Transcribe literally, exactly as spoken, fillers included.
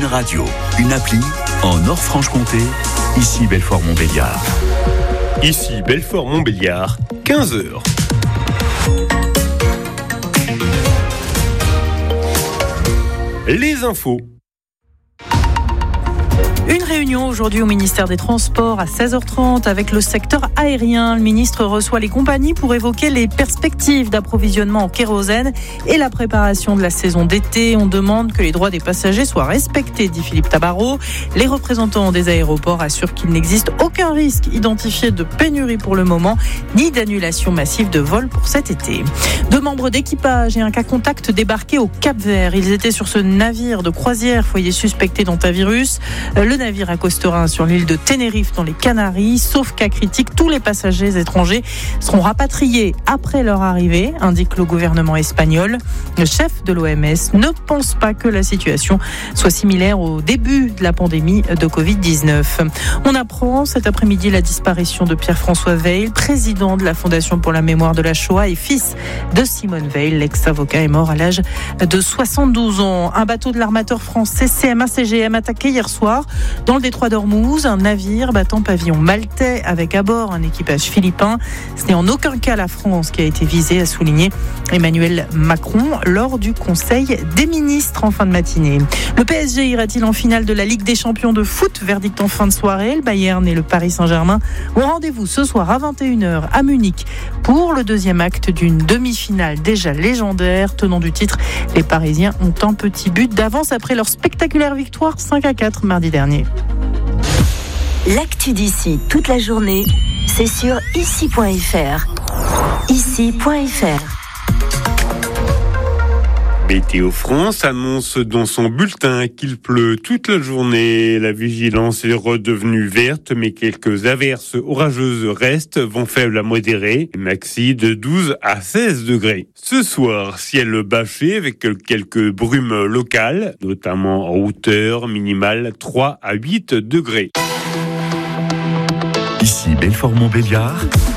Radio, une appli en Nord-Franche-Comté, ici Belfort-Montbéliard. Ici Belfort-Montbéliard, quinze heures. Les infos. Une réunion aujourd'hui au ministère des Transports à seize heures trente avec le secteur aérien. Le ministre reçoit les compagnies pour évoquer les perspectives d'approvisionnement en kérosène et la préparation de la saison d'été. On demande que les droits des passagers soient respectés, dit Philippe Tabarot. Les représentants des aéroports assurent qu'il n'existe aucun risque identifié de pénurie pour le moment, ni d'annulation massive de vols pour cet été. Deux membres d'équipage et un cas contact débarqués au Cap-Vert. Ils étaient sur ce navire de croisière, foyer suspecté d'hantavirus. Le navire accostera sur l'île de Tenerife dans les Canaries. Sauf cas critique, tous les passagers étrangers seront rapatriés après leur arrivée, indique le gouvernement espagnol. Le chef de l'O M S ne pense pas que la situation soit similaire au début de la pandémie de covid dix-neuf. On apprend cet après-midi la disparition de Pierre-François Weil, président de la Fondation pour la mémoire de la Shoah et fils de Simone Weil. L'ex-avocat est mort à l'âge de soixante-douze ans. Un bateau de l'armateur français C M A C G M attaqué hier soir dans le détroit d'Ormuz, un navire battant pavillon maltais avec à bord un équipage philippin. Ce n'est en aucun cas la France qui a été visée, a souligné Emmanuel Macron lors du Conseil des ministres en fin de matinée. Le P S G ira-t-il en finale de la Ligue des champions de foot? Verdict en fin de soirée. Le Bayern et le Paris Saint-Germain ont rendez-vous ce soir à vingt et une heures à Munich pour le deuxième acte d'une demi-finale déjà légendaire. Tenant du titre, les Parisiens ont un petit but d'avance après leur spectaculaire victoire cinq à quatre mardi dernier. L'actu d'ici toute la journée, c'est sur ici point f r. ici point f r. Météo France annonce dans son bulletin qu'il pleut toute la journée. La vigilance est redevenue verte, mais quelques averses orageuses restent, vent faible à modéré, maxi de douze à seize degrés. Ce soir, ciel bâché avec quelques brumes locales, notamment en hauteur, minimale trois à huit degrés. Ici Belfort-Montbéliard.